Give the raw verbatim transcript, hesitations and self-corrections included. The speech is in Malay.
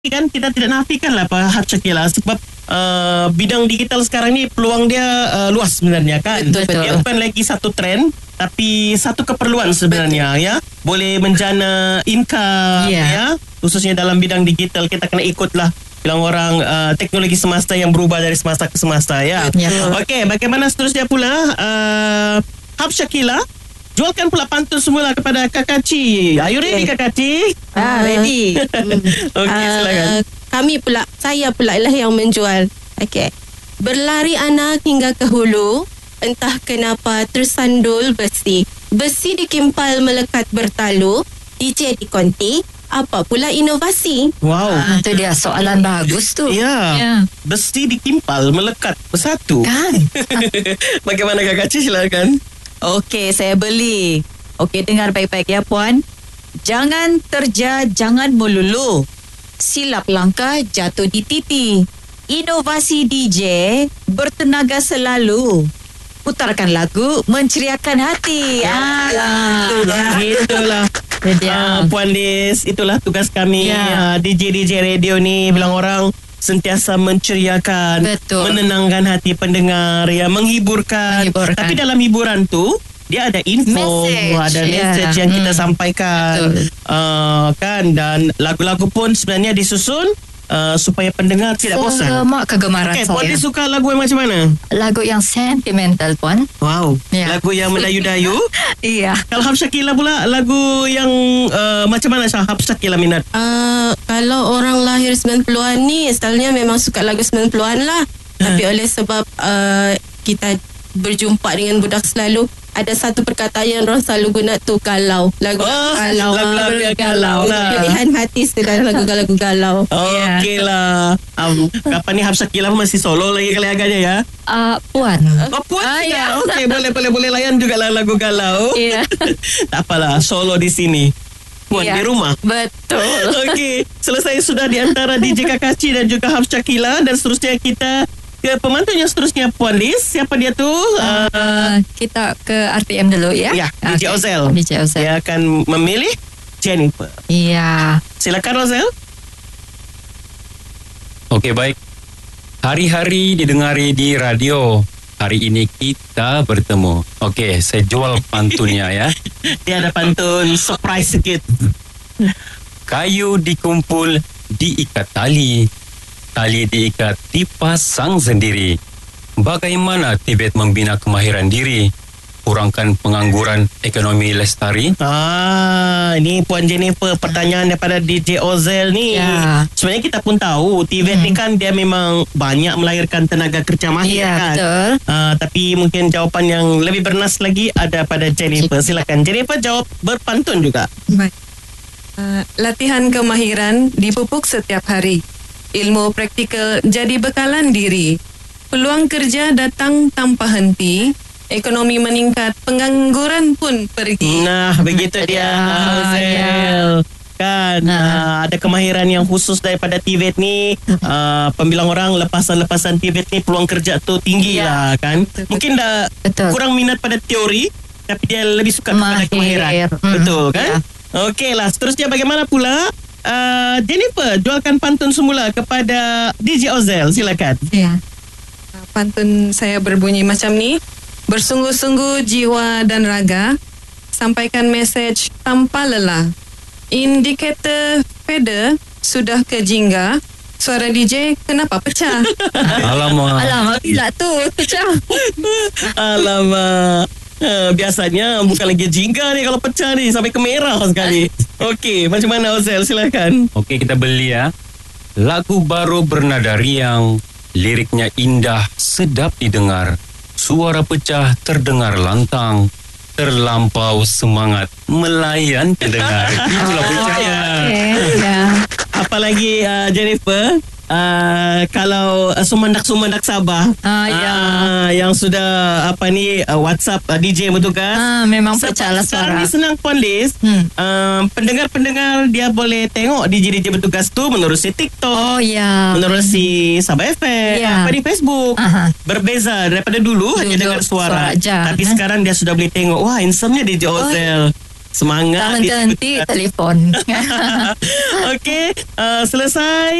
kan kita tidak nafikan lah Pak Syakila, sebab uh, bidang digital sekarang ni peluang dia uh, luas sebenarnya kan. Betul. Dia bukan lagi satu trend, tapi satu keperluan sebenarnya. Betul. Ya, boleh menjana income. Yeah. Ya, khususnya dalam bidang digital kita kena ikutlah bilang orang uh, teknologi semasa yang berubah dari semasa ke semasa ya. Yeah. Okey, bagaimana seterusnya pula uh, Hub Syakila? Jualkan pula pantun semula kepada Kakak Ci. Are you ready, okay. Kakak Ci? Ah, ready. Okey, silakan. Uh, kami pula, saya pula lah yang menjual. Okey. Berlari anak hingga ke hulu, entah kenapa tersandul besi. Besi dikimpal melekat bertalu, D J dikonti, apa pula inovasi? Wow. Ah, itu dia soalan bagus tu. Ya. Ya. Besi dikimpal melekat bersatu. Kan? Bagaimana Kakak Ci, silakan. Okey, saya beli. Okey, dengar baik-baik ya puan. Jangan terja, jangan melulu. Silap langkah, jatuh di titi. Inovasi D J bertenaga selalu. Putarkan lagu, menceriakan hati. Ah, itulah. Itulah. Uh, Puan Liz, itulah tugas kami. Ya. uh, D J D J radio ni bilang orang sentiasa menceriakan, betul, menenangkan hati pendengar, ya, menghiburkan. menghiburkan. Tapi dalam hiburan tu dia ada info, message. ada Yeah. message yang hmm. kita sampaikan, uh, kan. Dan lagu-lagu pun sebenarnya disusun uh, supaya pendengar tidak bosan. Semak kegemaran okay, saya. Puan Liz suka lagu yang macam mana? Lagu yang sentimental, puan. Wow, yeah. Lagu yang mendayu-dayu. Iya. Kalau Hub Syakila pula, lagu yang uh, macam mana Hub Syakila minat? Uh, kalau orang lahir sembilan puluhan ni, stylenya memang suka lagu sembilan puluhan lah. Tapi oleh sebab uh, kita berjumpa dengan budak selalu, ada satu perkataan yang orang selalu guna tu, galau. Lagu oh, galau. Lagu-lagu yang galau lah. Pilihan hati sudah lagu-lagu galau. Okey lah. Um, kapan ni Hub Syakila masih solo lagi kali agaknya ya? Uh, puan. Oh, puan ah, juga. Ya. Okey, boleh boleh boleh layan juga lah lagu galau. Iya. Tak apalah, solo di sini. Puan ya, di rumah. Betul. Okey, selesai sudah di antara D J Kakak Ci dan juga Hub Syakila, dan seterusnya kita ke pemantun yang seterusnya, Puan Liz. Siapa dia tu? Uh, uh, kita ke R T M dulu ya. Ya, D J okay. Ozel. D J Ozel. Dia akan memilih Jennifer. Iya. Silakan Ozel. Okey, baik. Hari-hari didengari di radio. Hari ini kita bertemu. Okey, saya jual pantunnya ya. Dia ada pantun surprise sikit. Kayu dikumpul, diikat tali. Tali diikat, dipasang sendiri. Bagaimana Tibet membina kemahiran diri? Kurangkan pengangguran, ekonomi lestari. Ah, ini Puan Jennifer, pertanyaan daripada D J Ozel ni. Ya. Sebenarnya kita pun tahu Tibet hmm. ni kan dia memang banyak melahirkan tenaga kerja mahir ya, kan. Betul. Ah, tapi mungkin jawapan yang lebih bernas lagi ada pada Jennifer. Silakan Jennifer jawab berpantun juga. Baik. Uh, latihan kemahiran dipupuk setiap hari. Ilmu praktikal jadi bekalan diri. Peluang kerja datang tanpa henti. Ekonomi meningkat, pengangguran pun pergi. Nah, begitu dia. Ah, ya. Kan nah. uh, ada kemahiran yang khusus daripada Tibet ni. Uh, pembilang orang lepasan-lepasan Tibet ni peluang kerja tu tinggi ya. lah kan. Betul, Mungkin dah betul. kurang minat pada teori, tapi dia lebih suka Mahir. kepada kemahiran. Hmm. Betul kan? Ya. Okey lah, seterusnya bagaimana pula? Uh, Jennifer, jualkan pantun semula kepada D J Ozel. Silakan. Ya. Pantun saya berbunyi macam ni. Bersungguh-sungguh jiwa dan raga, sampaikan mesej tanpa lelah. Indikator feather sudah ke jingga. Suara D J kenapa pecah? Alamak. Alamak, pula tu pecah. Alamak. Uh, biasanya bukan lagi jingga ni kalau pecah ni, sampai ke merah sekali. Okey, macam mana Ozel? Silakan. Okey, kita beli ya. Lagu baru bernada riang, liriknya indah, sedap didengar. Suara pecah terdengar lantang, terlampau semangat melayan pendengar. Itulah pecahnya. Okay, ya. Apalagi uh, Jennifer, uh, kalau uh, sumandak-sumandak Sabah, Ah, ya. uh, yang sudah apa ni uh, WhatsApp uh, D J bertugas. Ah, memang Sebab pecah lah sekarang suara. ni senang Puan Liz. Hmm. Uh, pendengar-pendengar dia boleh tengok D J D J bertugas tu menerusi TikTok. Oh ya. Menerusi Sabah F M, Ya. apa di Facebook. Aha. Berbeza daripada dulu, Dulu hanya dengar suara. suara aja. Tapi Ha? sekarang dia sudah boleh tengok. Wah, handsome-nya D J Ozel. Semangat. Tak henti-henti telefon. Okey, uh, selesai.